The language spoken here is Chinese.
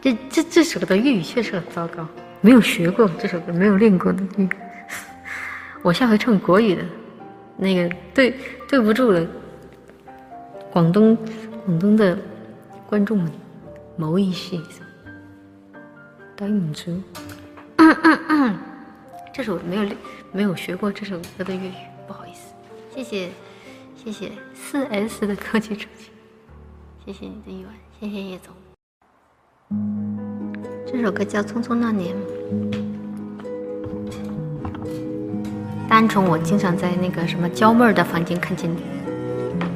这首的粤语确实很糟糕，没有学过这首歌，没有练过的粤语。我下回唱国语的，那个对不住了，广东的观众们，唔好意思，对唔住。这首没有学过这首歌的粤语，不好意思。谢谢4S 的科技手机，谢谢你的意外，谢谢叶总。这首歌叫《匆匆那年》。单从我经常在那个什么娇妹儿的房间看见你。